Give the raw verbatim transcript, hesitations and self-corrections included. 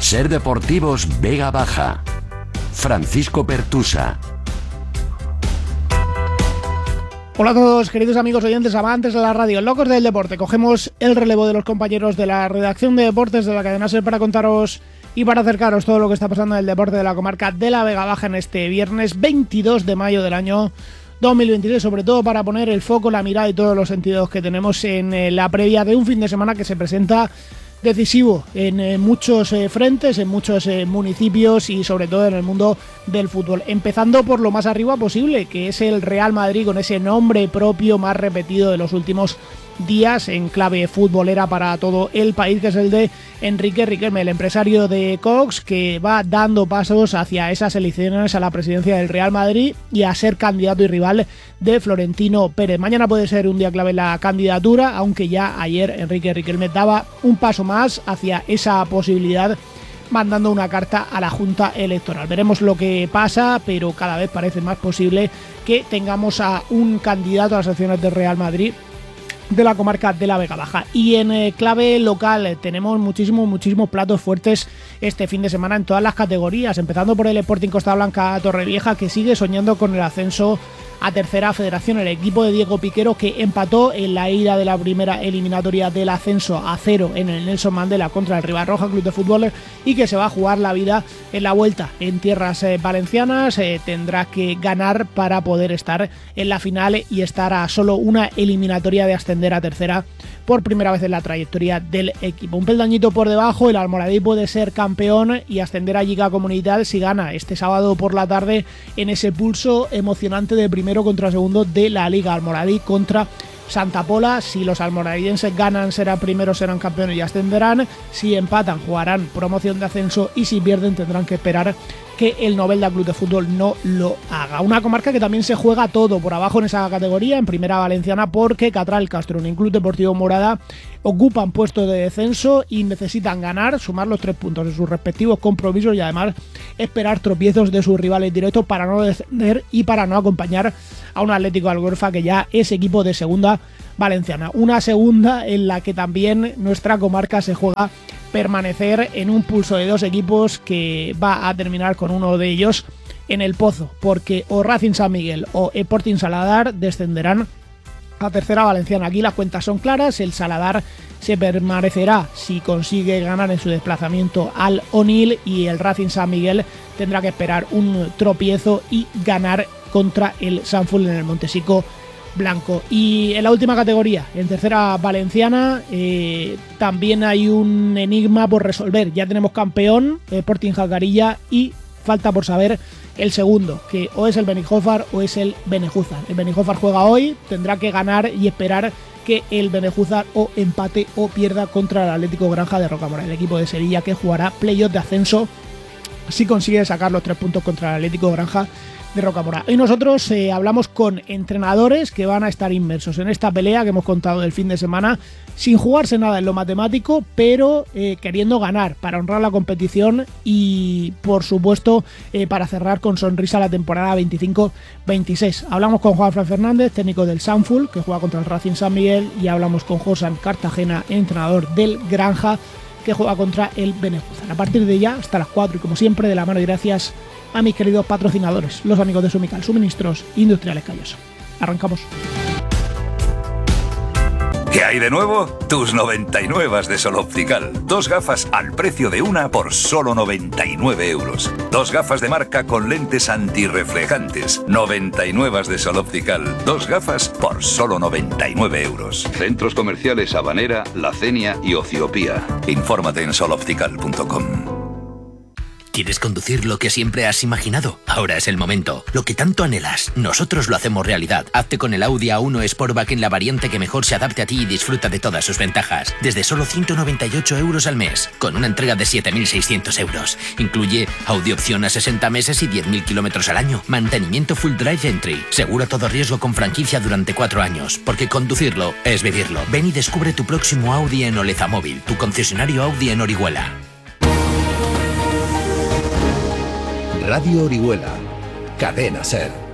Ser Deportivos Vega Baja. Francisco Pertusa. Hola a todos, queridos amigos oyentes, amantes de la radio, locos del deporte. Cogemos el relevo de los compañeros de la redacción de deportes de la cadena SER para contaros y para acercaros todo lo que está pasando en el deporte de la comarca de la Vega Baja en este viernes veintidós de mayo del año dos mil veintitrés, sobre todo para poner el foco, la mirada y todos los sentidos que tenemos en la previa de un fin de semana que se presenta decisivo en eh, muchos eh, frentes, en muchos eh, municipios y sobre todo en el mundo del fútbol, empezando por lo más arriba posible, que es el Real Madrid, con ese nombre propio más repetido de los últimos días en clave futbolera para todo el país, que es el de Enrique Riquelme, el empresario de Cox, que va dando pasos hacia esas elecciones a la presidencia del Real Madrid y a ser candidato y rival de Florentino Pérez. Mañana puede ser un día clave en la candidatura, aunque ya ayer Enrique Riquelme daba un paso más hacia esa posibilidad, mandando una carta a la Junta Electoral. Veremos lo que pasa, pero cada vez parece más posible que tengamos a un candidato a las elecciones del Real Madrid de la comarca de la Vega Baja. Y en eh, clave local eh, tenemos muchísimos, muchísimos platos fuertes este fin de semana en todas las categorías, empezando por el Sporting Costa Blanca Torrevieja, que sigue soñando con el ascenso a tercera federación. El equipo de Diego Piquero, que empató en la ida de la primera eliminatoria del ascenso a cero en el Nelson Mandela contra el Ribarroja Club de Fútbol, y que se va a jugar la vida en la vuelta en tierras eh, valencianas. Eh, tendrá que ganar para poder estar en la final y estar a solo una eliminatoria de ascender a tercera por primera vez en la trayectoria del equipo. Un peldañito por debajo, el Almoradí puede ser campeón y ascender a Lliga Comunidad si gana este sábado por la tarde en ese pulso emocionante de primero contra segundo de la Liga. Almoradí contra Santa Pola. Si los almoradienses ganan, serán primeros, serán campeones y ascenderán. Si empatan, jugarán promoción de ascenso, y si pierden, tendrán que esperar que el Novelda Club de Fútbol no lo haga. Una comarca que también se juega todo por abajo en esa categoría, en primera valenciana, porque Catral, Castro y Club Deportivo Morada ocupan puestos de descenso y necesitan ganar, sumar los tres puntos de sus respectivos compromisos y además esperar tropiezos de sus rivales directos para no descender y para no acompañar a un Atlético Algorfa que ya es equipo de segunda valenciana. Una segunda en la que también nuestra comarca se juega permanecer en un pulso de dos equipos que va a terminar con uno de ellos en el pozo, porque o Racing San Miguel o Sporting Saladar descenderán a tercera valenciana. Aquí las cuentas son claras, el Saladar se permanecerá si consigue ganar en su desplazamiento al Onil, y el Racing San Miguel tendrá que esperar un tropiezo y ganar contra el Sanful en el Montesico Blanco. Y en la última categoría, en tercera valenciana, eh, también hay un enigma por resolver. Ya tenemos campeón, Sporting Jalcarilla, y falta por saber el segundo, que o es el Benijofar o es el Benejúzar. El Benijofar juega hoy, tendrá que ganar y esperar que el Benejúzar o empate o pierda contra el Atlético Granja de Rocamora, el equipo de Sevilla, que jugará playoff de ascenso si consigue sacar los tres puntos contra el Atlético Granja de Rocamora. Y nosotros eh, hablamos con entrenadores que van a estar inmersos en esta pelea que hemos contado del fin de semana, sin jugarse nada en lo matemático, pero eh, queriendo ganar para honrar la competición y, por supuesto, eh, para cerrar con sonrisa la temporada veinticinco veintiséis. Hablamos con Juan Fran Fernández, técnico del Sanful, que juega contra el Racing San Miguel, y hablamos con Josan Cartagena, entrenador del Granja, que juega contra el Benejúzar. A partir de ya, hasta las cuatro, y como siempre, de la mano y gracias a mis queridos patrocinadores, los amigos de Sumical, Suministros Industriales Calloso. Arrancamos. ¿Qué hay de nuevo? Tus noventa y nueve de Sol Optical. Dos gafas al precio de una por solo noventa y nueve euros. Dos gafas de marca con lentes antirreflejantes. noventa y nueve de Sol Optical. Dos gafas por solo noventa y nueve euros. Centros comerciales Habanera, La Cenia y Ociopía. Infórmate en sol optical punto com. ¿Quieres conducir lo que siempre has imaginado? Ahora es el momento. Lo que tanto anhelas, nosotros lo hacemos realidad. Hazte con el Audi A uno Sportback en la variante que mejor se adapte a ti y disfruta de todas sus ventajas. Desde solo ciento noventa y ocho euros al mes, con una entrega de siete mil seiscientos euros. Incluye Audi opción a sesenta meses y diez mil kilómetros al año. Mantenimiento Full Drive Entry. Seguro a todo riesgo con franquicia durante cuatro años. Porque conducirlo es vivirlo. Ven y descubre tu próximo Audi en Oleza Móvil, tu concesionario Audi en Orihuela. Radio Orihuela, Cadena SER.